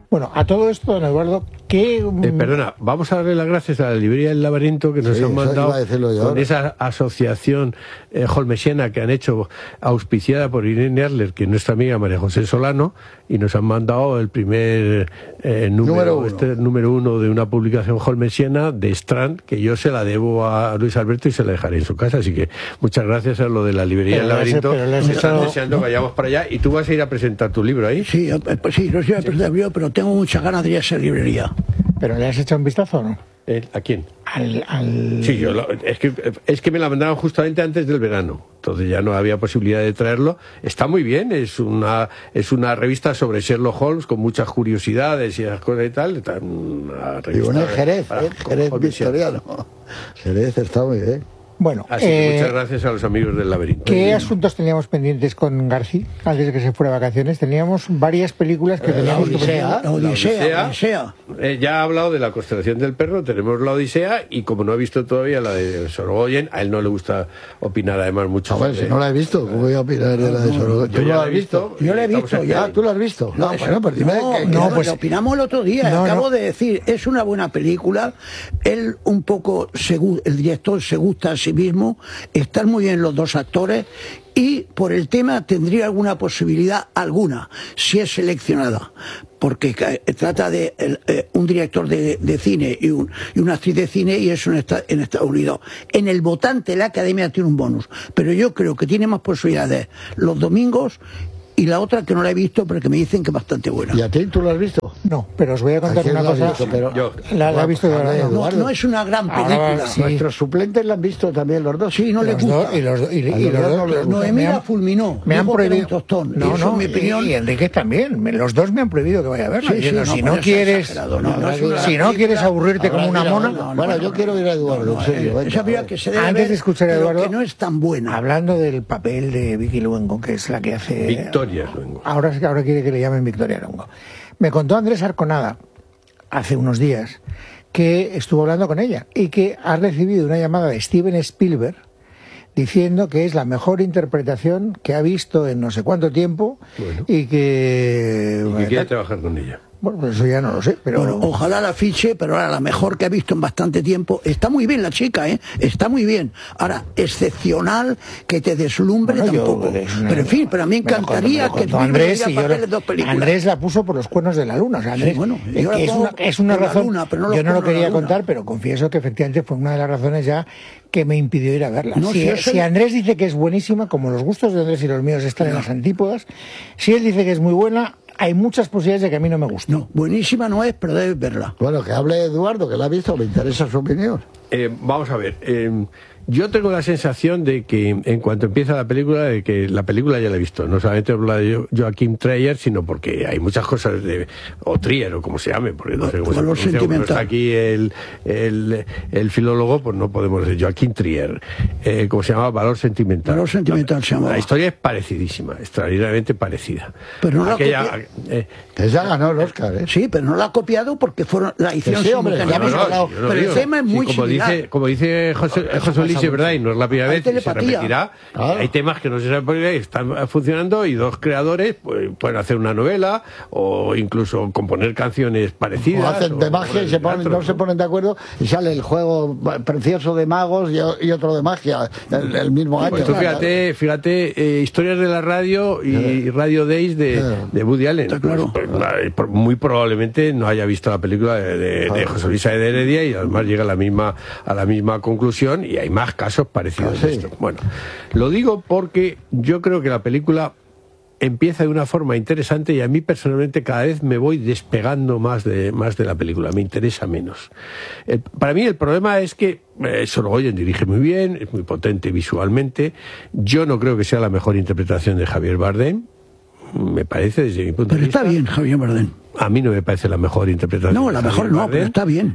Bueno, a todo esto, don Eduardo, ¿qué...? Perdona, vamos a darle las gracias a la librería del Laberinto que nos han mandado con esa asociación holmesiana que han hecho, auspiciada por Irene Adler, que es nuestra amiga María José Solano, y nos han mandado el primer número uno de una publicación holmesiana de Strand, que yo se la debo a Luis Alberto y se la dejaré en su casa. Así que muchas gracias a lo de la librería del Laberinto. Están deseando que vayamos para allá. ¿Y tú vas a ir a presentar tu libro ahí? Sí, pues sí, no sé a presentar yo, pero tengo muchas ganas de ir a esa librería. ¿Pero le has echado un vistazo o no? ¿A quién? Al... Sí, es que me la mandaron justamente antes del verano, entonces ya no había posibilidad de traerlo. Está muy bien, es una revista sobre Sherlock Holmes con muchas curiosidades y esas cosas y tal. Está una revista, y bueno, Jerez victoriano. Jerez está muy bien. Bueno, así que muchas gracias a los amigos del Laberinto. ¿Qué asuntos teníamos pendientes con García antes de que se fuera de vacaciones? Teníamos varias películas que teníamos La Odisea. Ya ha hablado de La constelación del perro, tenemos La Odisea, y como no he visto todavía la de Sorogoyen, a él no le gusta opinar además mucho. Bueno, si no la he visto, ¿cómo voy a opinar de la de Sorogoyen? ¿Tú la has visto? Yo la he visto ya. ¿Tú la has visto? No, bueno, pues dime pues opinamos el otro día. Acabo de decir, es una buena película. Él un poco, el director se gusta a sí mismo, están muy bien los dos actores, y por el tema tendría alguna posibilidad, alguna, si es seleccionada, porque trata de un director de cine y una actriz de cine, y eso en Estados Unidos. En el votante la Academia tiene un bonus, pero yo creo que tiene más posibilidades los domingos, y la otra que no la he visto, pero que me dicen que es bastante buena. ¿Y a ti tú la has visto? No, pero os voy a contar una cosa. Yo la he visto de verdad. No es una gran película. Sí. Nuestros suplentes la han visto también los dos. Sí, no les gusta. Y los dos. Noemí la fulminó. Me han prohibido. Tostón. No, eso, no, en mi opinión. y Enrique también. Los dos me han prohibido que vaya a verla. Si no quieres aburrirte como una mona. Bueno, yo quiero ir a Eduardo, en serio. Esa película que se debe antes de escuchar a Eduardo, que no es tan buena. Hablando del papel de Vicky Luengo, que es la que hace Victoria Luengo. Ahora quiere que le llamen Victoria Luengo. Me contó Andrés Arconada hace unos días que estuvo hablando con ella y que ha recibido una llamada de Steven Spielberg diciendo que es la mejor interpretación que ha visto en no sé cuánto tiempo, y que quiere trabajar con ella. Bueno, pues eso ya no lo sé, pero... Bueno, ojalá la fiche, pero ahora la mejor que ha visto en bastante tiempo. Está muy bien la chica, está muy bien. Ahora, excepcional, que te deslumbre tampoco. Pero en fin, pero a mí encantaría que Andrés, Andrés la puso por los cuernos de la luna. O sea, Andrés, es una razón, luna, pero yo no lo quería contar, pero confieso que efectivamente fue una de las razones ya que me impidió ir a verla. Si Andrés dice que es buenísima, como los gustos de Andrés y los míos están en las antípodas, si él dice que es muy buena, hay muchas posibilidades de que a mí no me guste. No, buenísima no es, pero debes verla. Bueno, que hable Eduardo, que la ha visto, me interesa su opinión. Vamos a ver, yo tengo la sensación de que en cuanto empieza la película, de que la película ya la he visto, no solamente habla de Joachim Trier, sino porque hay muchas cosas o Trier, o como se llame, porque no sé cómo se pronuncia, no está aquí el filólogo, pues no podemos decir Joachim Trier, como se llama, Valor Sentimental. Valor Sentimental se llama. La historia es parecidísima, extraordinariamente parecida. Pero no ella ganó el Oscar, Sí, pero no la ha copiado porque la hicieron simultáneamente. Pero el tema es muy similar. Como dice José Luis, es verdad, y no es la primera vez, y se repetirá. Hay temas que no se saben por qué están funcionando, y dos creadores pueden hacer una novela o incluso componer canciones parecidas. O hacen de magia y no se ponen de acuerdo, y sale el juego precioso de magos y otro de magia el mismo año. Pues tú fíjate, historias de la radio y Radio Days de Woody Allen. Claro. Pues, muy probablemente no haya visto la película de José Luis de Heredia, y además llega a la misma conclusión, y hay más casos parecidos a esto. Bueno, lo digo porque yo creo que la película empieza de una forma interesante, y a mí personalmente cada vez me voy despegando más de la película, me interesa menos. Para mí el problema es que Sorogoyen dirige muy bien, es muy potente visualmente. Yo no creo que sea la mejor interpretación de Javier Bardem, me parece, desde mi punto de vista. Pero está bien Javier Bardem. A mí no me parece la mejor interpretación. No, la mejor no, pero está bien.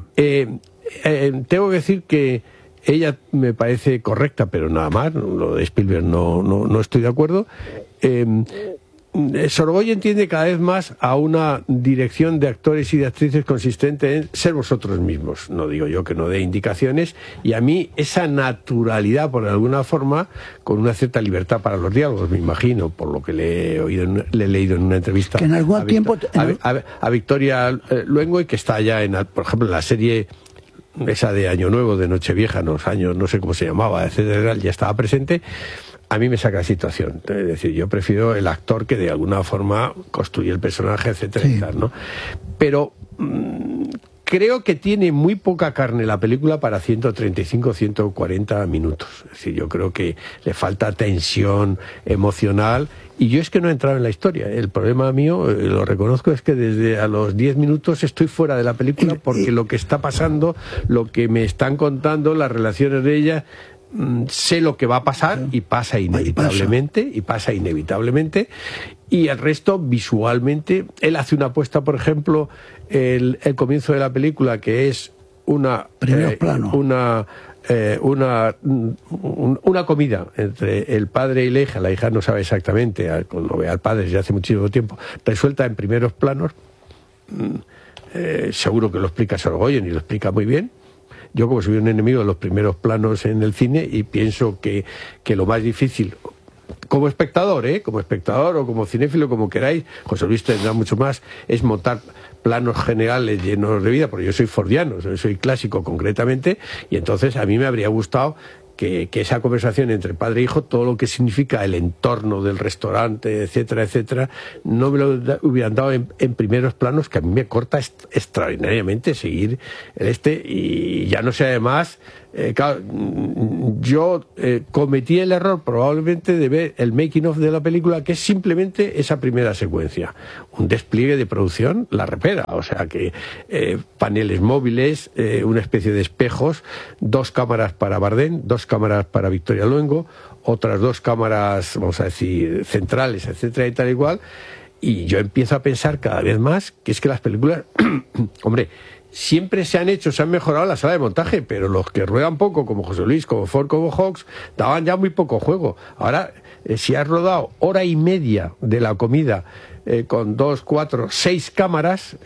Tengo que decir que ella me parece correcta, pero nada más. Lo de Spielberg no estoy de acuerdo. Sorogoyen tiende cada vez más a una dirección de actores y de actrices consistente en ser vosotros mismos. No digo yo que no dé indicaciones, y a mí esa naturalidad, por alguna forma, con una cierta libertad para los diálogos, me imagino, por lo que le he leído en una entrevista que en algún tiempo a Victoria Luengo, y que está ya por ejemplo, en la serie esa de Año Nuevo, de Nochevieja, no sé cómo se llamaba, etcétera, ya estaba presente. A mí me saca la situación. Es decir, yo prefiero el actor que de alguna forma construye el personaje, etcétera, y tal, ¿no? Pero creo que tiene muy poca carne la película para 135, 140 minutos. Es decir, yo creo que le falta tensión emocional, y yo es que no he entrado en la historia. El problema mío, lo reconozco, es que desde a los 10 minutos estoy fuera de la película, porque lo que está pasando, lo que me están contando, las relaciones de ellas, sé lo que va a pasar, y pasa inevitablemente, y el resto visualmente. Él hace una apuesta, por ejemplo, el comienzo de la película, que es una comida entre el padre y la hija no sabe exactamente, cuando ve al padre desde hace muchísimo tiempo, resuelta en primeros planos. Seguro que lo explica Sorogoyen, y lo explica muy bien. Yo, como soy un enemigo de los primeros planos en el cine, y pienso que lo más difícil, como espectador o como cinéfilo, como queráis, José Luis tendrá mucho más, es montar planos generales llenos de vida, porque yo soy fordiano, soy clásico concretamente, y entonces a mí me habría gustado que esa conversación entre padre e hijo, todo lo que significa el entorno del restaurante, etcétera, etcétera, no me lo hubieran dado en primeros planos, que a mí me corta extraordinariamente seguir y ya no sé, además, claro, yo cometí el error probablemente de ver el making of de la película, que es simplemente esa primera secuencia, un despliegue de producción la repera, o sea que paneles móviles, una especie de espejos, 2 cámaras para Bardem, 2 cámaras para Victoria Luengo, otras 2 cámaras, vamos a decir, centrales, etcétera, y tal igual. Y yo empiezo a pensar cada vez más que es que las películas, hombre, siempre se han mejorado la sala de montaje, pero los que ruedan poco, como José Luis, como Ford, como Hawks, daban ya muy poco juego. Ahora, si has rodado 1 hora y media de la comida con 2, 4, 6 cámaras,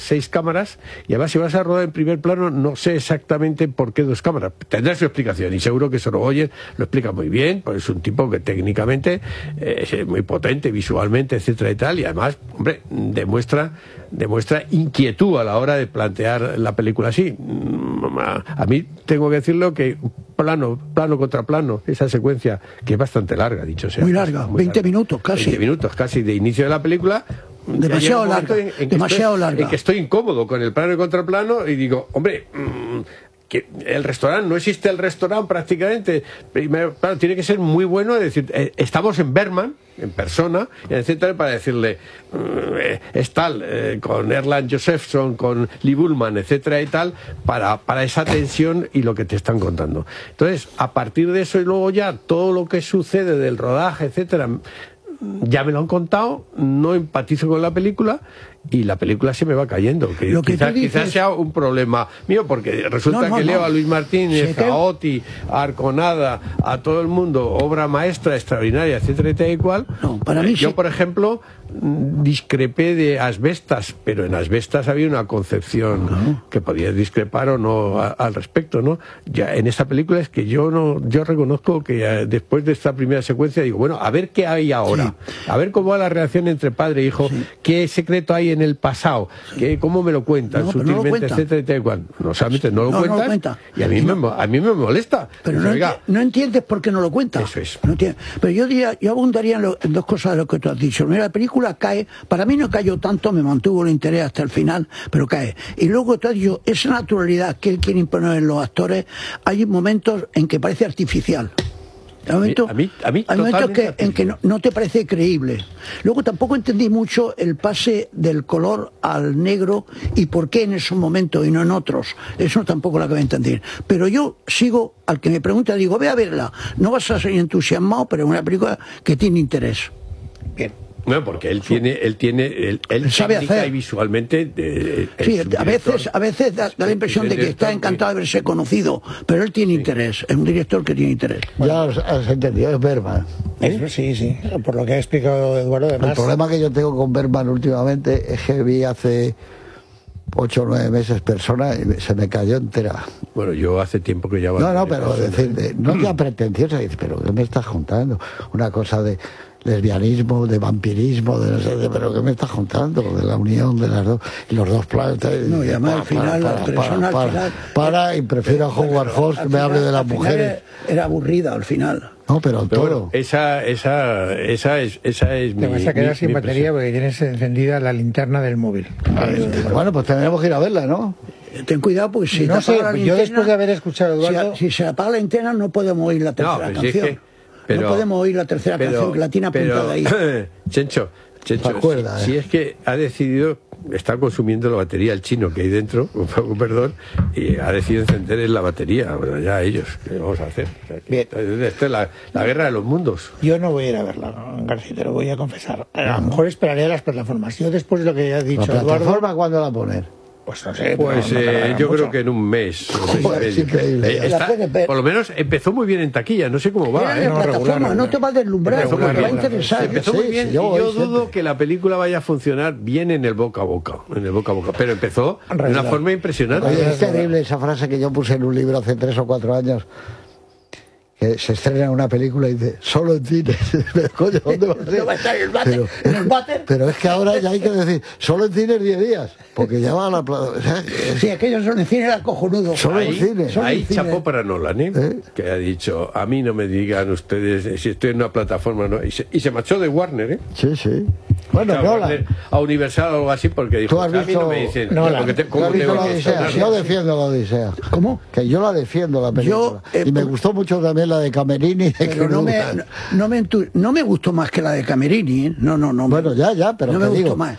y además si vas a rodar en primer plano, no sé exactamente por qué 2 cámaras. Tendrá su explicación, y seguro que Sorogoyen lo explica muy bien, porque es un tipo que técnicamente es muy potente, visualmente, etcétera y tal, y además, hombre, demuestra inquietud a la hora de plantear la película así. A mí tengo que decirlo que plano contra plano, esa secuencia, que es bastante larga, dicho sea. Muy larga, 20 minutos casi. 20 minutos casi de inicio de la película. Demasiado larga, demasiado larga. En que estoy incómodo con el plano y contraplano, y digo, hombre, que el restaurante, no existe el restaurante prácticamente. Primero, claro, tiene que ser muy bueno, es decir, estamos en Bergman, en persona, etcétera, para decirle, es tal, con Erland Josephson, con Lee Bullman, etcétera y tal, para esa tensión y lo que te están contando. Entonces, a partir de eso, y luego ya todo lo que sucede del rodaje, etcétera, ya me lo han contado, no empatizo con la película, y la película se me va cayendo. Quizás sea un problema mío, porque resulta que leo a Luis Martínez, a Oti, a Arconada, a todo el mundo, obra maestra, extraordinaria, etcétera y tal y cual. Para mí yo, por ejemplo, discrepé de Asbestas, pero en Asbestas había una concepción que podías discrepar o no al respecto, ¿no? Ya en esta película es que yo reconozco que después de esta primera secuencia digo, bueno, a ver qué hay ahora, a ver cómo va la relación entre padre e hijo, qué secreto hay en el pasado, cómo me lo cuentan sutilmente, etcétera y tal cual. No solamente no lo cuentas, y a mí me molesta. Pero no entiendes por qué no lo cuentas. Eso es. No pero yo abundaría en 2 cosas de lo que tú has dicho. Mira, la película cae, para mí no cayó tanto, me mantuvo el interés hasta el final, pero cae. Y luego tú has dicho, esa naturalidad que él quiere imponer en los actores, hay momentos en que parece artificial. Hay momentos en que no te parece creíble. Luego tampoco entendí mucho el pase del color al negro y por qué en esos momentos y no en otros. Eso tampoco lo acabé de entender. Pero yo sigo, al que me pregunta, digo, ve a verla. No vas a ser entusiasmado, pero es una película que tiene interés. Bien. No, porque él sabe hacer y visualmente. Sí, a veces da la impresión de que está encantado de verse conocido, pero él tiene interés, es un director que tiene interés. Ya has entendido, es Bergman. Sí, por lo que ha explicado Eduardo. Además, el problema que yo tengo con Bergman últimamente es que vi hace 8 o 9 meses Persona y se me cayó entera. Bueno, yo hace tiempo que ya... No, pero decir, no ya pretenciosa, pero ¿qué me estás juntando? Una cosa de lesbianismo, de vampirismo, de no sé, pero ¿qué me estás juntando? De la unión de las dos, y los dos planetas. No, y además al final la persona al final... Para, y prefiero a Howard Hawks que me hable de las mujeres. Era aburrida al final. No, pero todo. Bueno, esa es te vas a quedar sin batería porque tienes encendida la linterna del móvil. Bueno, pues tendremos que ir a verla, ¿no? Ten cuidado, pues si no sé, yo después de haber escuchado a Eduardo... Si se apaga la linterna no podemos oír la tercera canción. No podemos oír la tercera canción que la tiene apuntada ahí. Chencho, si es que ha decidido, está consumiendo la batería el chino que hay dentro, perdón, y ha decidido encender la batería. Bueno, ya ellos, ¿qué vamos a hacer? Bien. Esta es la guerra de los mundos. Yo no voy a ir a verla, García, te lo voy a confesar. A lo mejor esperaré a las plataformas. Yo después de lo que ya ha dicho Eduardo... ¿La plataforma Eduardo, cuándo la poner? Pues no sé. Yo creo que en un mes. Es increíble. Por lo menos empezó muy bien en taquilla, no sé cómo va. No te va a deslumbrar, te va a interesar. Empezó muy bien y yo dudo que la película vaya a funcionar bien en el boca a boca. Pero empezó de una forma impresionante. Oye, es terrible esa frase que yo puse en un libro hace 3 o 4 años. Que se estrena una película y dice, solo en cines. Coño, ¿dónde va a ser? ¿No va a estar en el váter? Pero es que ahora ya hay que decir, solo en cines 10 días, porque ya va a la... Sí, aquellos son en cine, era cojonudo. Solo en cines. Ahí chapó para Nolan, que ha dicho, a mí no me digan ustedes si estoy en una plataforma, ¿no? Y se marchó de Warner, Sí. Bueno, o sea, Nolan. A Universal o algo así, porque dijo, ¿tú has visto, a mí no me dicen... ¿Cómo te la Odisea? Yo defiendo la Odisea. ¿Cómo? Que yo la defiendo, la película. Y me gustó mucho también la de Camerini. Pero no me gustó más que la de Camerini, No. Bueno, ya, pero no me gustó más.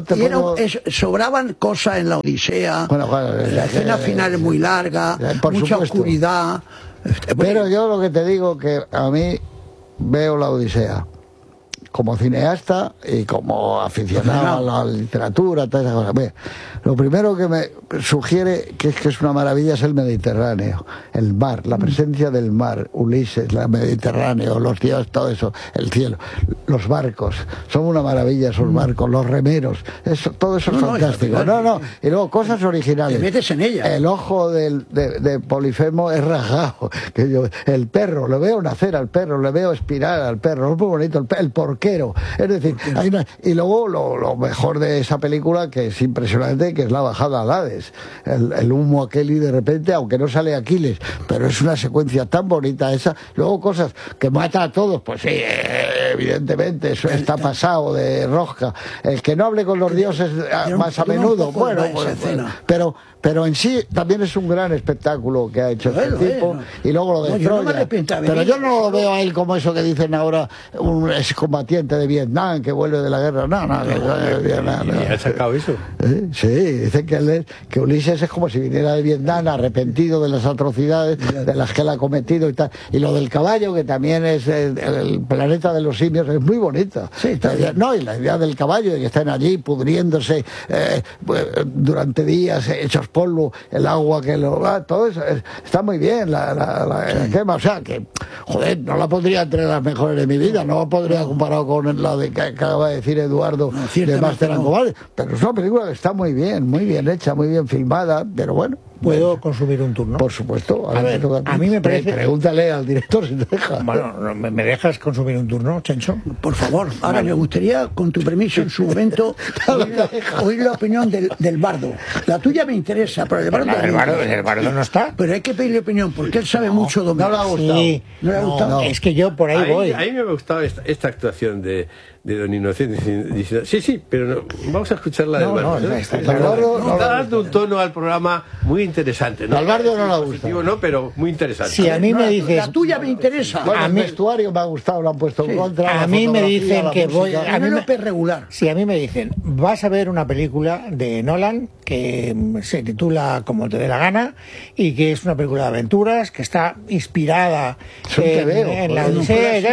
Sobraban cosas en la Odisea. La escena final es muy larga, mucha oscuridad. Pero yo lo que te digo que a mí veo la Odisea como cineasta y como aficionado a la literatura, todas esas cosas. Bien, lo primero que me sugiere que es una maravilla es el Mediterráneo, el mar, la presencia del mar, Ulises, el Mediterráneo, los dioses, todo eso, el cielo, los barcos, son una maravilla esos barcos, los remeros, todo eso es fantástico. Y luego cosas originales. Te metes en ella. El ojo de Polifemo es rasgado, el perro, lo veo nacer al perro, le veo espirar al perro, es muy bonito, el porquero. Es decir, y luego lo mejor de esa película, que es impresionante, que es la bajada al Hades, el humo aquel y de repente, aunque no sale Aquiles, pero es una secuencia tan bonita esa. Luego cosas que mata a todos, pues sí, evidentemente, eso está pasado de rosca. El que no hable con los dioses más a menudo, bueno, pero en sí también es un gran espectáculo que ha hecho este tipo. Y luego lo de Troya. Pero yo no lo veo a él como eso que dicen ahora, un excombatiente de Vietnam que vuelve de la guerra. No. ¿Ha sacado eso? Sí, dicen que Ulises es como si viniera de Vietnam arrepentido de las atrocidades de las que él ha cometido y tal. Y lo del caballo, que también es el planeta de los simios, es muy bonita. Sí, y la idea del caballo, de que estén allí pudriéndose durante días, hechos polvo, el agua que todo eso está muy bien, la quema, o sea que, joder, no la pondría entre las mejores de mi vida, no la podría comparado con la de que acaba de decir Eduardo de Master and Commander, pero es una película que está muy bien hecha, muy bien filmada, pero bueno. ¿Puedo consumir un turno? Por supuesto. A mí me parece... Pregúntale al director si te deja. Bueno, ¿me dejas consumir un turno, Chencho? Por favor. Ahora me gustaría, con tu permiso, en su momento, oír la opinión del bardo. La tuya me interesa, pero el bardo no está. Pero hay que pedirle opinión, porque él sabe mucho de... No le ha gustado. Sí, ¿No le ha gustado? Es que yo por ahí voy. A mí me ha gustado esta actuación de don Inocente diciendo, sí, pero vamos a escucharla del bardo. Está dando un tono al programa muy interesante, ¿no? Al bardo no le gusta. No, pero muy interesante. Si a mí me dices... La tuya me interesa. Bueno, el vestuario me ha gustado, lo han puesto en contra. A mí me dicen que voy... A mí me regular. Si a mí me dicen, vas a ver una película de Nolan que se titula Como te dé la gana y que es una película de aventuras, que está inspirada en la Odisea y tal,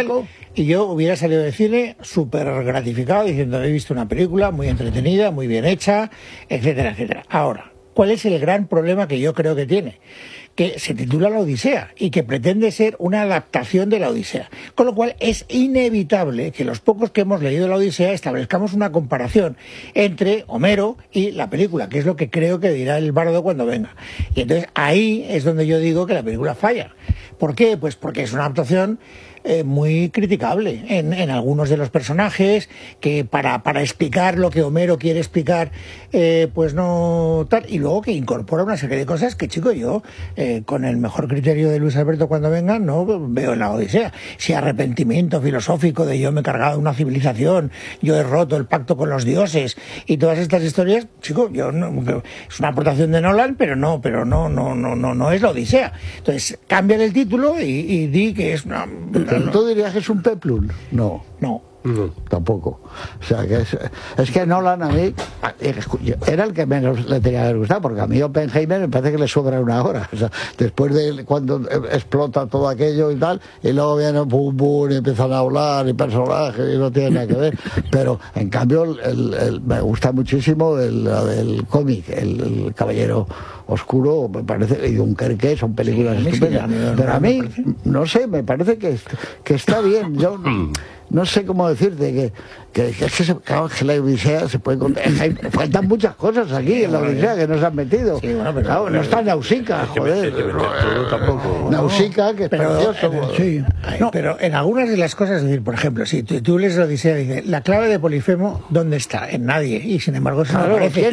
y yo hubiera salido de cine súper gratificado diciendo he visto una película muy entretenida, muy bien hecha, etcétera, etcétera. Ahora, ¿cuál es el gran problema que yo creo que tiene? Que se titula La Odisea y que pretende ser una adaptación de La Odisea. Con lo cual es inevitable que los pocos que hemos leído La Odisea establezcamos una comparación entre Homero y la película, que es lo que creo que dirá el bardo cuando venga. Y entonces ahí es donde yo digo que la película falla. ¿Por qué? Pues porque es una adaptación muy criticable en algunos de los personajes, que para explicar lo que Homero quiere explicar, pues no tal, y luego que incorpora una serie de cosas que, chico, yo con el mejor criterio de Luis Alberto cuando venga no veo en La Odisea. Si arrepentimiento filosófico de yo me he cargado de una civilización, yo he roto el pacto con los dioses y todas estas historias, chico, yo no, es una aportación de Nolan, pero no es La Odisea. Entonces cambia el título y di que es una... ¿Tú dirías que es un peplum? No. Tampoco. O sea, que es que Nolan a mí era el que menos le tenía que haber gustado, porque a mí Oppenheimer me parece que le sobra una hora. O sea, después de cuando explota todo aquello y tal, y luego viene pum pum y empiezan a hablar y personajes y no tiene nada que ver. Pero en cambio me gusta muchísimo el cómic, el Caballero Oscuro, me parece, y Dunkerque, son películas estupendas. Pero a mí, no sé, me parece que está bien. Yo no sé cómo decirte que la Odisea se puede contar. Faltan muchas cosas aquí en la Odisea que nos han metido. Sí, bueno, pero, claro, no está Nausicaa, joder. Nausicaa, que es precioso. Pero en algunas de las cosas, es decir, por ejemplo, si tú lees la Odisea, dice, la clave de Polifemo, ¿dónde está? En nadie. Y sin embargo, eso no aparece.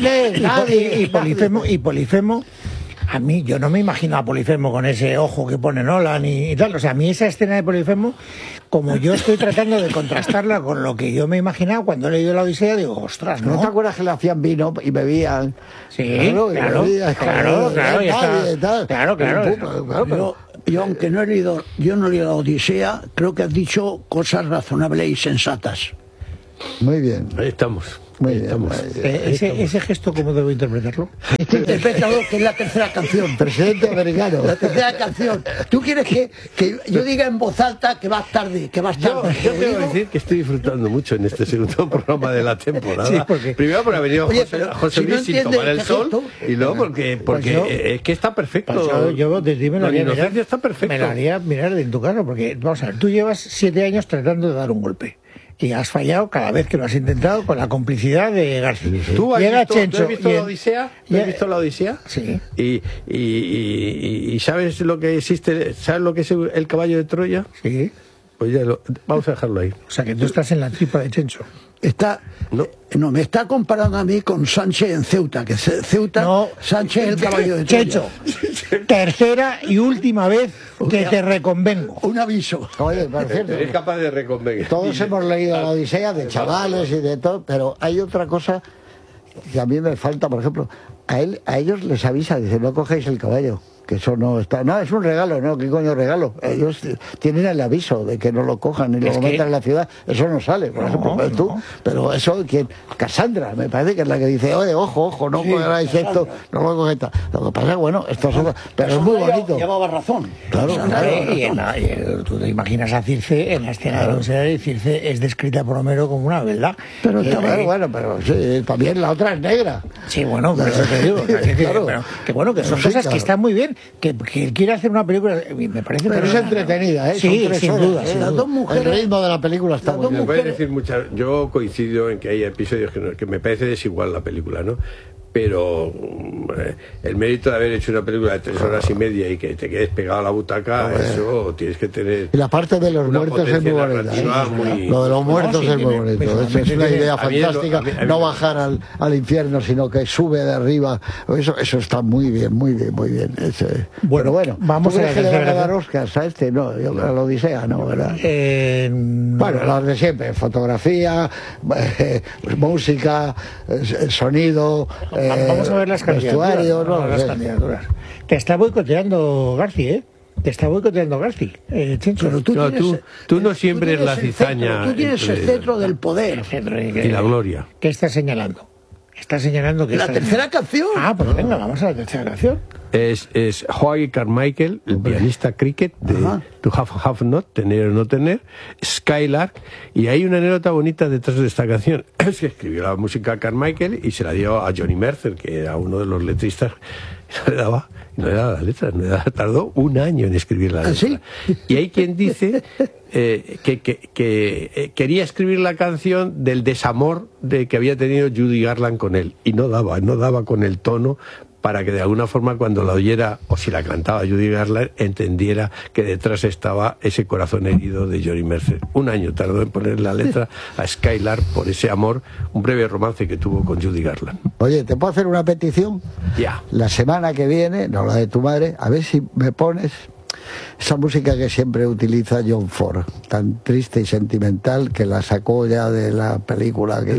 Y Polifemo, a mí, yo no me imagino a Polifemo con ese ojo que pone Nolan y tal. O sea, a mí esa escena de Polifemo, como yo estoy tratando de contrastarla con lo que yo me he imaginado cuando he leído La Odisea, digo, ostras, ¿no? ¿No te acuerdas que le hacían vino y bebían? Sí, claro. Yo, aunque no he leído La Odisea, creo que has dicho cosas razonables y sensatas. Muy bien. Ahí estamos. Muy bien. Ese gesto, ¿cómo debo interpretarlo? Interprétalo, que es la tercera canción. Presidente americano. La tercera canción. ¿Tú quieres que yo diga en voz alta que vas tarde? Yo tengo que decir que estoy disfrutando mucho en este segundo programa de la temporada. Sí, porque... Primero por haber venido José Luis sin tomar el sol, y luego porque es que está perfecto. Yo de ti me lo haría mirar, está perfecto. Me lo haría mirar en tu caso, porque vamos a ver, tú llevas 7 años tratando de dar un golpe. Y has fallado cada vez que lo has intentado con la complicidad de García. ¿Tú has visto La Odisea? ¿Has visto La Odisea? Sí. ¿Y sabes lo que existe? ¿Sabes lo que es el caballo de Troya? Sí. Pues vamos a dejarlo ahí. O sea, que tú estás en la tripa de Chencho. No, me está comparando a mí con Sánchez en Ceuta, que Ceuta, Sánchez es el caballo de Troya. Chencho, tercera y última vez que te reconvengo. Un aviso. Oye, por cierto, eres capaz de reconvenir. Todos hemos leído La Odisea de chavales y de todo, pero hay otra cosa que a mí me falta, por ejemplo, a ellos les avisa, dice, no cogéis el caballo, que eso no está, no, es un regalo, no, ¿qué coño regalo? Ellos tienen el aviso de que no lo cojan y lo metan en la ciudad, eso no sale, por ejemplo, pero eso, ¿quién? Cassandra, me parece que es la que dice, oye, ojo, no cogeráis esto, no lo cogáis. Lo que pasa es, bueno, esto es pero es muy bonito. Llevaba razón. Claro. Y tú te imaginas a Circe en la escena de la Odisea, y Circe es descrita por Homero como una verdad. Pero pero sí, también la otra es negra. Sí, bueno, por eso te digo. Que son cosas que están muy bien. Que quiere hacer una película, me parece... Pero es entretenida, ¿eh? Sí, sin duda. Las dos mujeres, el ritmo de la película está muy bien. Me puede decir muchas... Yo coincido en que hay episodios que me parece desigual la película, ¿no? Pero el mérito de haber hecho una película de 3 horas y media y que te quedes pegado a la butaca, eso tienes que tener... Y la parte de los muertos es muy bonita. Lo de los muertos es muy bonito. Es una idea fantástica. No bajar al infierno, sino que sube de arriba. Eso está muy bien, muy bien, muy bien. Bueno, vamos a ver. ¿Tú crees que le van a dar Oscars a este? No, a la Odisea, ¿no? ¿Verdad? Bueno, las de siempre. Fotografía, música, sonido... Vamos a ver las candidaturas. Te está boicoteando García, ¿eh? Te está boicoteando García, Chencho. Pero tú no siembres la cizaña. Tú tienes el centro del poder. Y la gloria. ¿Qué estás señalando? Está señalando que... La tercera canción. Pues venga, vamos a la tercera canción. Es Hoagy Carmichael, el pianista cricket de To Have Not, tener o no tener, Skylark, y hay una anécdota bonita detrás de esta canción. Es que escribió la música a Carmichael y se la dio a Johnny Mercer, que era uno de los letristas, y no le daba la letra, tardó un año en escribir la letra. ¿Sí? Y hay quien dice que quería escribir la canción del desamor que había tenido Judy Garland con él, y no daba con el tono para que de alguna forma cuando la oyera, o si la cantaba Judy Garland, entendiera que detrás estaba ese corazón herido de Johnny Mercer. Un año tardó en poner la letra a Skylark por ese amor, un breve romance que tuvo con Judy Garland. Oye, ¿te puedo hacer una petición? Ya. La semana que viene, no la de tu madre, a ver si me pones esa música que siempre utiliza John Ford, tan triste y sentimental, que la sacó ya de la película que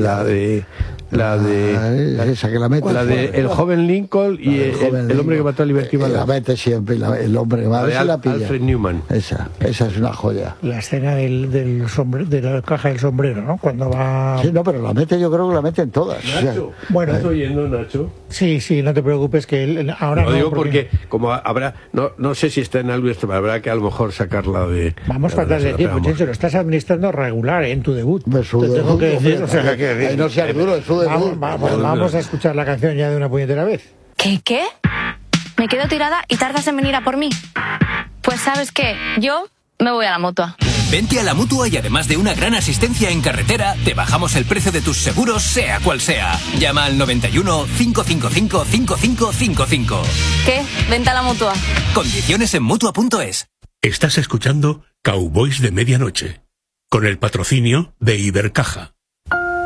esa que la mete, la de El joven Lincoln y el hombre que mató a Liberty Balance. La mete siempre, el hombre que mató la pilla. Alfred Newman. Esa es una joya. La escena de la caja del sombrero, ¿no? Cuando va... Sí, no, pero la mete, yo creo que la meten todas. Nacho, bueno, ¿estás oyendo, Nacho? Sí, no te preocupes, que él ahora no digo porque como habrá, no sé si está en algo esto, pero habrá que a lo mejor sacarla de... Vamos fatal de tiempo, Chencho, lo estás administrando regular en tu debut. Te tengo que decir, o sea, que no seas duro, es su debut. Vamos a escuchar la canción ya de una puñetera vez. ¿Qué? ¿Me quedo tirada y tardas en venir a por mí? Pues ¿sabes qué? Yo me voy a la Mutua. Vente a la Mutua y además de una gran asistencia en carretera, te bajamos el precio de tus seguros, sea cual sea. Llama al 91 555 5555. ¿Qué? Vente a la Mutua. Condiciones en Mutua.es. Estás escuchando Cowboys de Medianoche, con el patrocinio de Ibercaja.